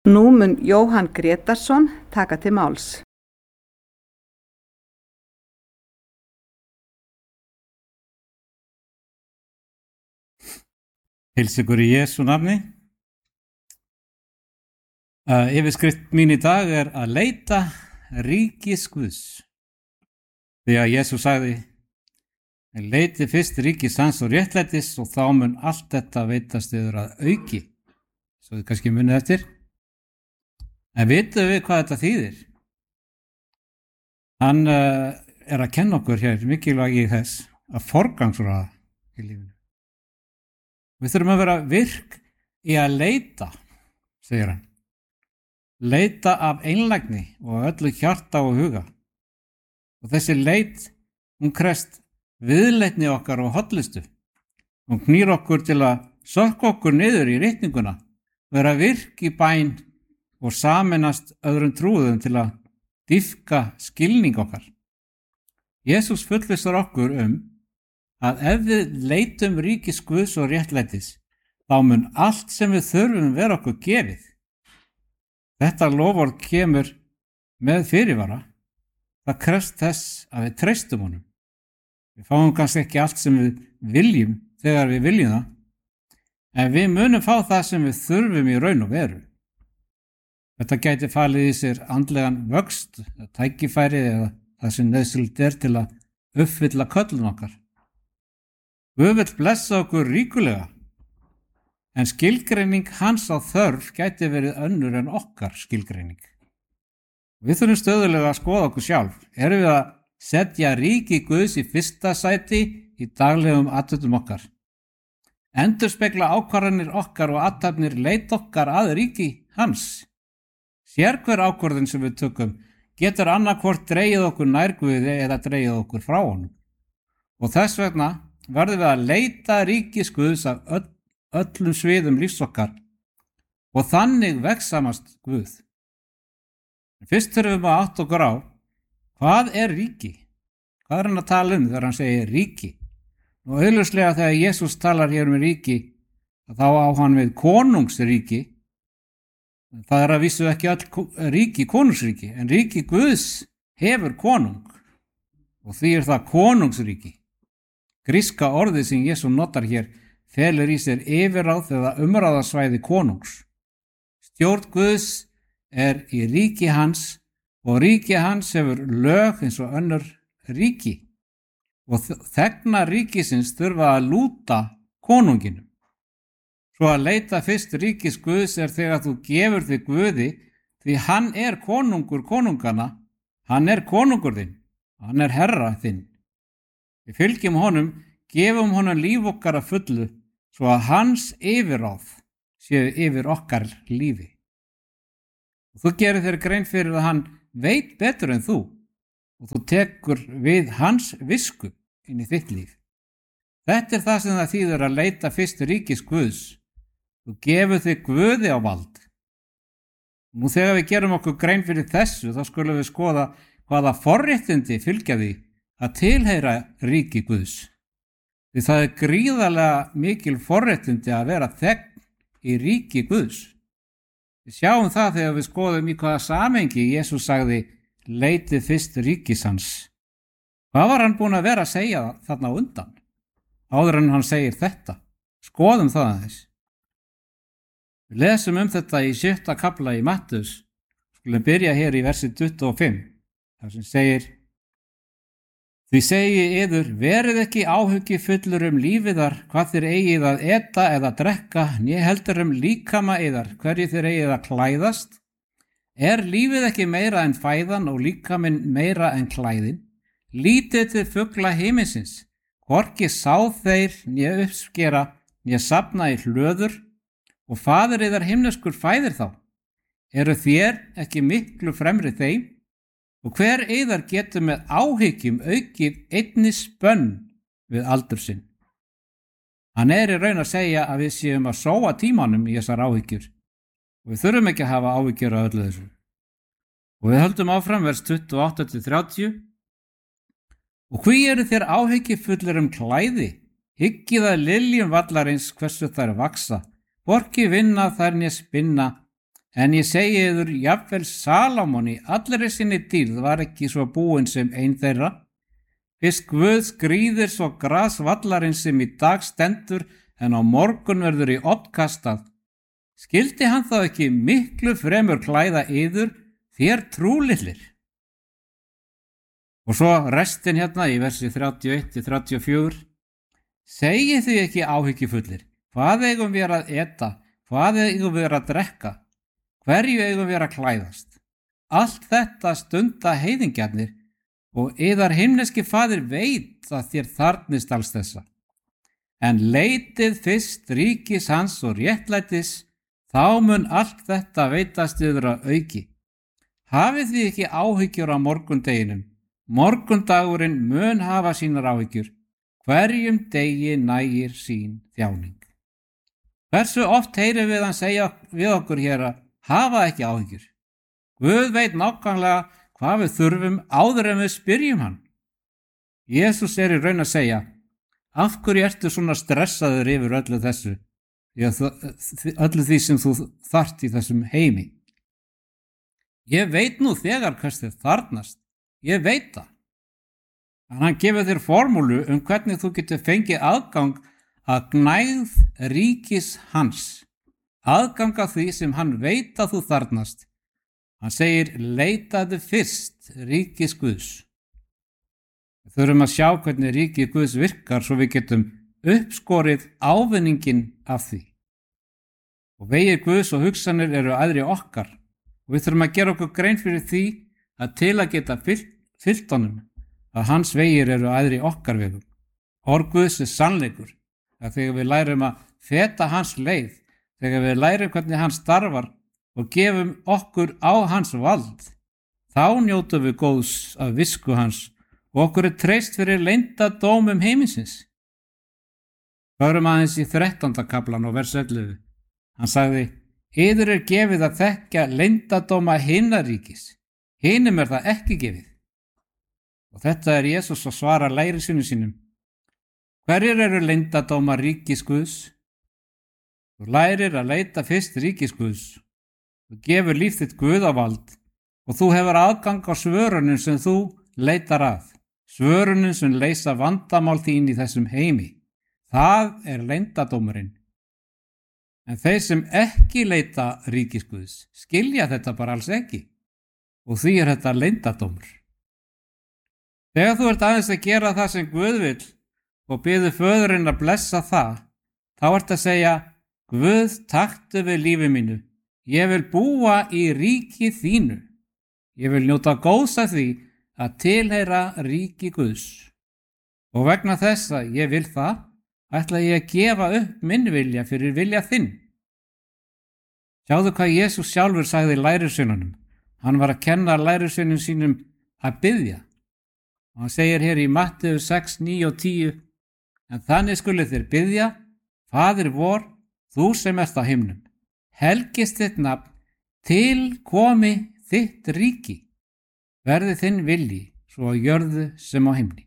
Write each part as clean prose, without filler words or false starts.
Nú mun Jóhann Grétarsson taka til máls. Heils ykkur í Jesú nafni. Yfirskrift mín í dag að leita ríkis Guðs. Því að Jesú sagði, leiti fyrst ríkis hans og réttlætis og þá mun allt þetta veitast yfir að auki. Svo þið kannski munið eftir. En vitum við hvað þetta þýðir? Hann að kenna okkur hér mikilvægi þess að forgangsraða í lífinu. Við þurfum að vera virk í að leita, segir hann. Leita af einlægni og öllu hjarta og huga. Og þessi leit, hún krefst viðleitni okkar og hollustu. Hún knýr okkur til að sökka okkur niður í ritninguna, vera virk í bæn og sameinast öðrum trúðum til að dýpka skilning okkar. Jesús fullvissar okkur að ef við leitum ríkis Guðs og réttlætis, þá mun allt sem við þurfum vera okkur gefið. Þetta loforð kemur með fyrirvara. Það krefst þess að við treystum honum. Við fáum kannski ekki allt sem við viljum þegar við viljum það, en við munum fá það sem við þurfum í raun og veru. Þetta gæti falið í sér andlegan vöxt, tækifæri eða það sem nauðsynlegt til að uppfylla köllun okkar. Guð vill blessa okkur ríkulega, en skilgreining hans á þörf gæti verið önnur en okkar skilgreining. Við þurfum stöðulega að skoða okkur sjálf. Erum við að setja ríki Guðs í fyrsta sæti í daglegum athöfnum okkar? Endurspegla ákvarðanir okkar og athafnir leit okkar að ríki hans? Sérhver ákvörðun sem við tökum getur annarkvort dregið okkur nær Guði eða dregið okkur frá honum. Og þess vegna verðum við að leita ríkis Guðs af öllum sviðum lífs okkar og þannig vegsamast Guð. Fyrst þurfum við að átta okkur á, hvað er ríki? Hvað er hann að tala þegar hann segir ríki? Og augljóslega þegar Jesús talar hér ríki, þá á hann við konungsríki. Það að vísu ekki all ríki konungsríki, en ríki Guðs hefur konung og því það konungsríki. Gríska orðið sem Jesú notar hér felur í sér yfirráð eða umráðasvæði konungs. Stjórn Guðs í ríki hans og ríki hans hefur lög eins og önnur ríki og þegnar ríkisins þurfa að lúta konunginum. Svo að leita fyrst ríkis Guðs þegar þú gefur þig Guði, því hann konungur konungana, hann konungur þinn, hann herra þinn. Við fylgjum honum, gefum honum líf okkar að fullu, svo að hans yfirráð séu yfir okkar lífi. Og þú gerir þér grein fyrir að hann veit betur en þú og þú tekur við hans visku inn í þitt líf. Þetta það sem það þýðir að leita fyrst ríkis Guðs. Þú gefur þig Guði á vald. Nú þegar við gerum okkur grein fyrir þessu, þá skulum við skoða hvaða forréttindi fylgja því að tilheyra ríki Guðs. Því það gríðarlega mikil forréttindi að vera þegn í ríki Guðs. Við sjáum það þegar við skoðum í hvaða samhengi Jesús sagði, leitið fyrst ríkis hans. Hvað var hann búinn að vera að segja þarna undan? Áður en hann segir þetta. Skoðum það aðeins. Við lesum þetta í 7. kafla í Mattheus. Skulum byrja hér í versi 25. þar sem segir, því segi yður, verið ekki áhyggjufullur lífiðar, hvað þér eigið að eta eða drekka, né heldur líkama yðar, hverju þér eigið að klæðast. Lífið ekki meira en fæðan og líkaminn meira en klæðin? Lítið til fugla himinsins, hvorki sá þeir, né uppskera, né safna í hlöður, og faðir yðar himneskur fæðir þá. Þér ekki miklu fremri þeim? Og hver yðar getur með áhyggjum aukið einni spönn við aldur sinn. Hann í raun að segja að við séum að sóa tímanum í þessar áhyggjur og við þurfum ekki að hafa áhyggjur af öllu þessu. Og við höldum áfram vers 28-30. Og hví þér áhyggjufullir klæði? Hyggið að liljum vallarins hversu þær vaksa, hvorki vinna þær né spinna, En ég segi yður, jafnvel Salómon í allri sinni dýrð var ekki svo búinn sem ein þeirra. Fyrst Guð skrýðir svo grasvallarinn sem í dag stendur en á morgun verður í ofn kastað. Skyldi hann þá ekki miklu fremur klæða yður, þér trúlillir? Og svo restin hérna í versi 31-34. Segið þið ekki áhyggjufullir, hvað eigum við að eta, hvað eigum við að drekka, hverju eigum við að klæðast? Allt þetta stunda heiðingjarnir og yðar himneski faðir veit að þér þarfnist alls þessa. En leitið fyrst ríkis hans og réttlætis, þá mun allt þetta veitast yður að auki. Hafið þið ekki áhyggjur á morgundeginum, morgundagurinn mun hafa sínar áhyggjur, hverjum degi nægir sín þjáning. Hversu oft heyrum við hann segja við okkur hér að hafa ekki áhyggjur? Guð veit nákvæmlega hvað við þurfum áður en við spyrjum hann. Jesús í raun að segja, af hverju ertu svona stressaður yfir öllu þessu, öllu því sem þú þarft í þessum heimi? Ég veit nú þegar hvers þið þarfnast, ég veit það. En hann gefur þér formúlu hvernig þú getur fengið aðgang að gnægð ríkis hans, aðgang að því sem hann veit að þú þarfnast. Hann segir, leitaðu fyrst ríkis Guðs. Við þurfum að sjá hvernig ríki Guðs virkar svo við getum uppskorið ávinningin af því. Og vegir Guðs og hugsanir eru æðri okkar og við þurfum að gera okkur grein fyrir því að til að geta fyllt honum að hans vegir eru æðri okkar vegum. Orð Guðs er sannleikur að þegar við lærum að feta hans leið, þegar við lærum hvernig hann starfar og gefum okkur á hans vald, þá njótum við góðs af visku hans og okkur er treyst fyrir leyndadómum heiminsins. Förum aðeins í 13. kaflan og vers 11. Hann sagði, yður er gefið að þekkja leyndadóma himnaríkis, hinum er það ekki gefið. Og þetta er Jesús að svara lærisveinum sínum. Hverjir eru leyndadómar ríkis Guðs? Þú lærir að leita fyrst ríkis Guðs. Þú gefur líf þitt Guðavald og þú hefur aðgang á svörunum sem þú leitar að. Svörunum sem leysa vandamál þín í þessum heimi. Það er leyndadómurinn. En þeir sem ekki leita ríkis Guðs skilja þetta bara alls ekki og því er þetta leyndadómur. Þegar þú ert aðeins að gera það sem Guð vill og biður föðurinn að blessa það, þá ert að segja, Guð, taktu við lífi mínu. Ég vil búa í ríki þínu. Ég vil njóta góðs af því að tilheyra ríki Guðs. Og vegna þess að ég vil það, ætla ég að gefa upp minn vilja fyrir vilja þinn. Sjáðu hvað Jesús sjálfur sagði lærisveinunum. Hann var að kenna lærisveinum sínum að biðja. Og hann segir hér í Matteus 6, 9 og 10, en þannig skuluð þér biðja, Faðir vor, þú sem ert á himnum, helgist þitt nafn, til komi þitt ríki, verði þinn vilji, svo á jörðu sem á himni.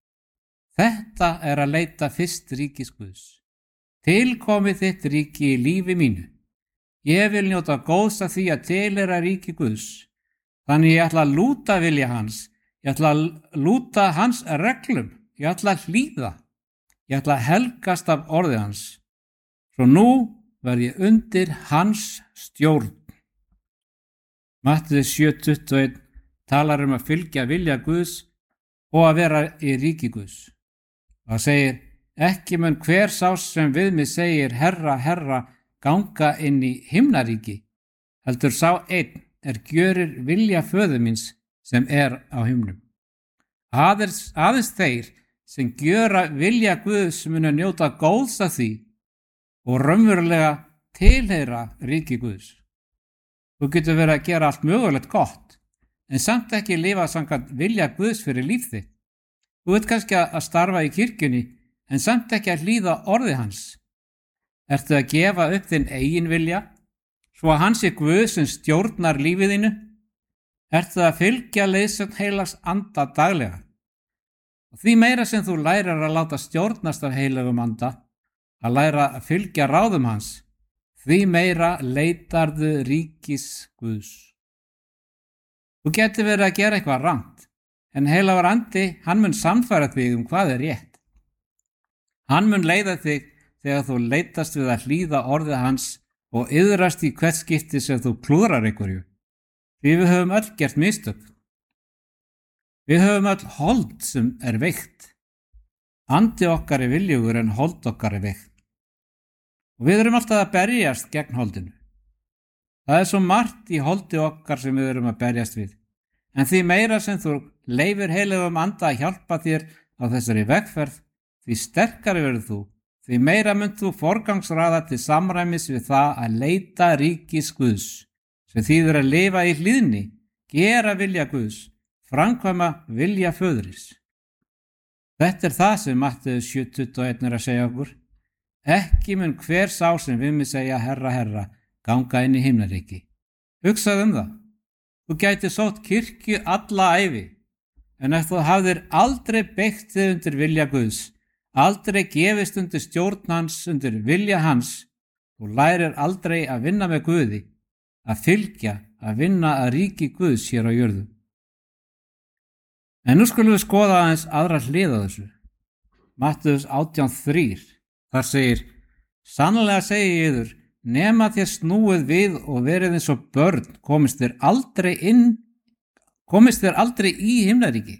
Þetta er að leita fyrst ríkis Guðs. Til komi þitt ríki í lífi mínu. Ég vil njóta góðs af því að tilheyra ríki Guðs. Þannig ég ætla að lúta vilja hans. Ég ætla að lúta hans reglum. Ég ætla að hlýða. Ég ætla að helgast af orði hans. Svo nú verð ég undir hans stjórn. Matteus 7:21 talar að fylgja vilja Guðs og að vera í ríki Guðs. Það segir, ekki mun hver sá sem við mig segir, Herra, Herra, ganga inn í himnaríki, heldur sá einn gjörir vilja föður míns sem er á himnum. Aðeins þeir sem gjöra vilja Guðs munu njóta góðs af því og raunverulega tilheyra ríki Guðs. Þú getur verið að gera allt mögulegt gott, en samt ekki lifa samkvæmt vilja Guðs fyrir líf þitt. Þú veit kannski að starfa í kirkjunni, en samt ekki að hlýða orði hans. Ertu að gefa upp þinn eigin vilja, svo að hans er Guð sem stjórnar lífiðinu? Ertu að fylgja leiðsögn heilags anda daglega? Og því meira sem þú lærir að láta stjórnast af heilagum anda, að læra að fylgja ráðum hans, því meira leitarðu ríkis Guðs. Þú getur verið að gera eitthvað rangt, en heilagur andi, hann mun sannfæra þig hvað er rétt. Hann mun leiða þig þegar þú leitast við að hlýða orðið hans og iðrast í hvert skipti sem þú klúðrar einhverju. Því við höfum öll gert mistök. Við höfum öll hold sem er veikt. Andi okkar er viljugur en hold okkar er veikt. Og við erum alltaf að berjast gegn holdinu. Það er svo margt í holdi okkar sem við erum að berjast við. En því meira sem þú leifir heilugum anda að hjálpa þér á þessari vegferð, því sterkari verður þú, því meira mynd þú forgangsraða til samræmis við það að leita ríkis Guðs, sem þýðir að lifa í hlýðni, gera vilja Guðs, framkvæma vilja föðuris. Þetta er það sem Matteus 7:21 er að segja okkur. Ekki mun hver sá sem við mig segja herra, herra, ganga inn í himnaríki. Hugsaðu það. Þú gæti sótt kirkju alla ævi, en ef þú hafðir aldrei beygt þig undir vilja Guðs, aldrei gefist undir stjórn hans, undir vilja hans, þú lærir aldrei að vinna með Guði, að fylgja, að vinna að ríki Guðs hér á jörðu. En nú skulum við skoða aðeins aðra hlið á þessu. Matteus 18:3, þar segir, sannlega segi ég yður, nema þér snúið við og verið eins og börn, komist þér aldrei í himnaríki.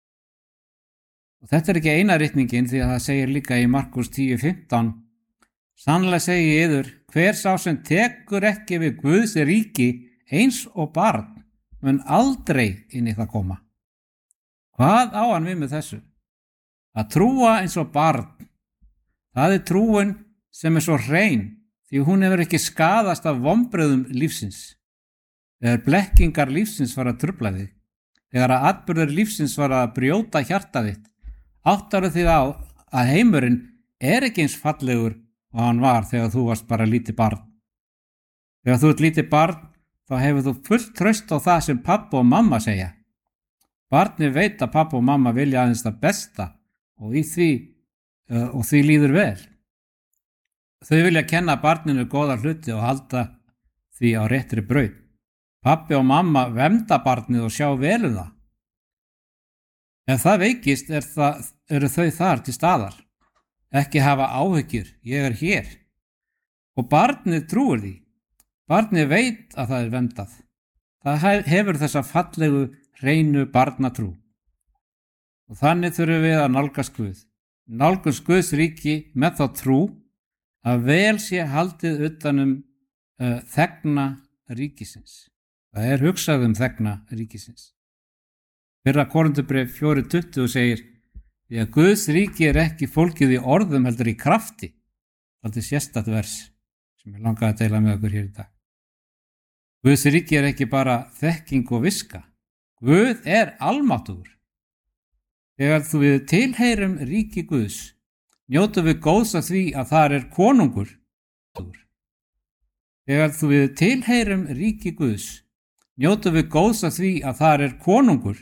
Og þetta er ekki eina ritningin því að það segir líka í Markus 10:15, sannlega segi ég yður, hver sá sem tekur ekki við Guðs ríki eins og barn, mun aldrei inn í það koma. Hvað á hann við með þessu? Að trúa eins og barn. Það er trúin sem er svo hrein, því hún hefur ekki skaðast af vonbrigðum lífsins. Þegar blekkingar lífsins fara að trufla þig, þegar að atburðir lífsins fara að brjóta hjarta þitt, áttaru þig á að heimurinn er ekki eins fallegur og hann var þegar þú varst bara lítið barn. Þegar þú ert lítið barn, þá hefur þú fullt traust á það sem pappa og mamma segja. Barnið veit að pappa og mamma vilja aðeins það besta og því líður vel. Þau vilja kenna barninu góða hluti og halda því á réttri braut. Pappi og mamma vernda barnið og sjá vel það. Ef það veikist eru þau þar til staðar. Ekki hafa áhyggjur, ég er hér. Og barnið trúir því. Barnið veit að það er verndað. Það hefur þessa fallegu, hreinu barnatrú. Og þannig þurfum við að nálgast Guð. Nálgast Guðs ríki með þá trú að vel sé haldið utanum þegna ríkisins. Það er hugsað þegna ríkisins. Fyrra Korinthubréf 4:20 segir, því að Guðs ríki er ekki fólgið í orðum heldur í krafti. Það er sérstakt vers sem ég langaði að deila með okkur hér í dag. Guðs ríki er ekki bara þekking og viska. Guð er almáttugur. Þegar við tilheyrum ríki Guðs, njótum við góðs af því að þar er konungur. Þegar við tilheyrum ríki Guðs, njótum við góðs af því að þar er konungur